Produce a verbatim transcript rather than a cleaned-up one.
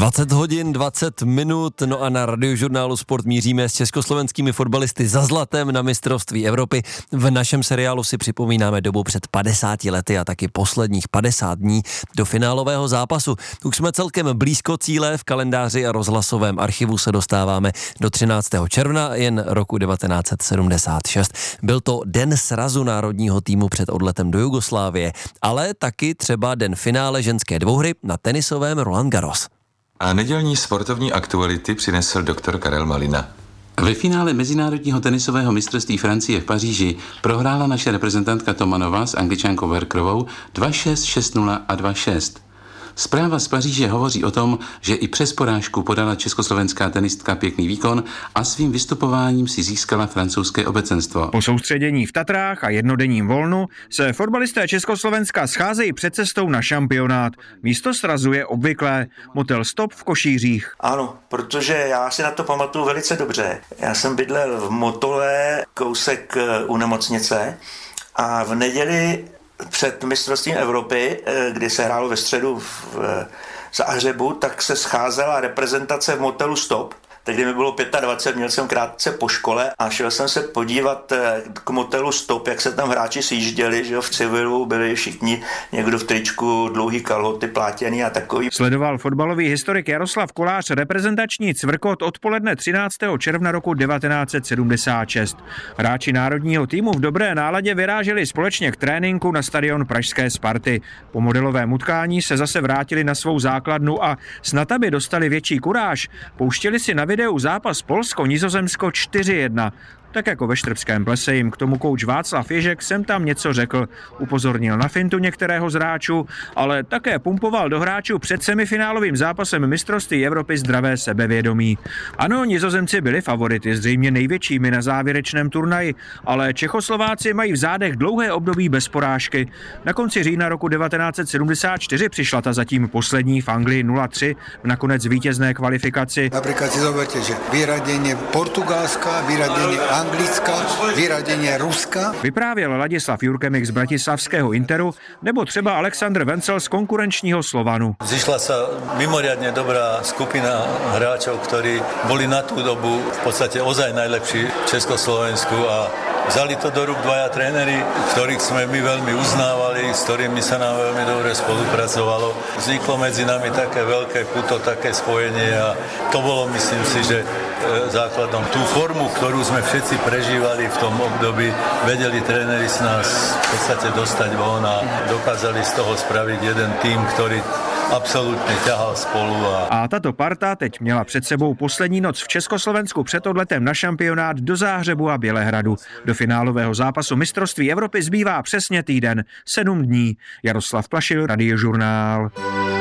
dvacet hodin, dvacet minut, no a na Radiožurnálu Sport míříme s československými fotbalisty za zlatem na mistrovství Evropy. V našem seriálu si připomínáme dobu před padesáti lety a taky posledních padesát dní do finálového zápasu. Už jsme celkem blízko cíle, v kalendáři a rozhlasovém archivu se dostáváme do třináctého června jen roku devatenáct set sedmdesát šest. Byl to den srazu národního týmu před odletem do Jugoslávie, ale taky třeba den finále ženské dvouhry na tenisovém Roland Garros. A nedělní sportovní aktuality přinesl doktor Karel Malina. Ve finále mezinárodního tenisového mistrovství Francie v Paříži prohrála naše reprezentantka Tomanova s Angličankou Werkrovou dva šest, šest nula a dva šest. Zpráva z Paříže hovoří o tom, že i přes porážku podala československá tenistka pěkný výkon a svým vystupováním si získala francouzské obecenstvo. Po soustředění v Tatrách a jednodenním volnu se fotbalisté Československa scházejí před cestou na šampionát. Místo srazu je obvyklé, motel Stop v Košířích. Ano, protože já si na to pamatuju velice dobře. Já jsem bydlel v Motole, kousek u nemocnice, a v neděli před mistrovstvím Evropy, kdy se hrálo ve středu v Záhřebu, tak se scházela reprezentace v motelu Stop. Tehdy mi bylo dvacet pět, měl jsem krátce po škole a šel jsem se podívat k motelu Stop, jak se tam hráči sjížděli, že jo, v civilu byli všichni, někdo v tričku, dlouhý kalhoty, plátěný a takový. Sledoval fotbalový historik Jaroslav Kolář reprezentační cvrkot odpoledne třináctého června roku devatenáct set sedmdesát šest. Hráči národního týmu v dobré náladě vyráželi společně k tréninku na stadion pražské Sparty. Po modelovém utkání se zase vrátili na svou základnu a snad aby dostali větší kuráž, pouštěli si na videu zápas Polsko-Nizozemsko čtyři jedna. Tak jako ve Štrbském plese jim k tomu kouč Václav Ježek sem tam něco řekl. Upozornil na fintu některého z hráčů, ale také pumpoval do hráčů před semifinálovým zápasem mistrovství Evropy zdravé sebevědomí. Ano, Nizozemci byli favority, zřejmě největšími na závěrečném turnaji, ale Čechoslováci mají v zádech dlouhé období bez porážky. Na konci října roku devatenáct set sedmdesát čtyři přišla ta zatím poslední v Anglii nula tři v nakonec vítězné kvalifikaci. Například si zoberte, že vyradění Portugalska, vyradění Anglická, vyradění Ruska. Vyprávěl Ladislav Jurkemik z bratislavského Interu nebo třeba Aleksandr Vencel z konkurenčního Slovanu. Zišla sa mimoriadne dobrá skupina hráčov, ktorí boli na tú dobu v podstate ozaj najlepší v Československu a vzali to do rúk dvaja tréneri, ktorých sme my veľmi uznávali, s ktorými sa nám veľmi dobre spolupracovalo. Vzniklo medzi nami také veľké puto, také spojenie a to bolo, myslím si, že základom. Tú formu, ktorú sme všetci prežívali v tom období, vedeli tréneri z nás v podstate dostať von a dokázali z toho spraviť jeden tým, ktorý absolutně ťahal spolu. A... a tato parta teď měla před sebou poslední noc v Československu před odletem na šampionát do Záhřebu a Bělehradu. Do finálového zápasu mistrovství Evropy zbývá přesně týden, sedm dní. Jaroslav Plašil, Radiožurnál.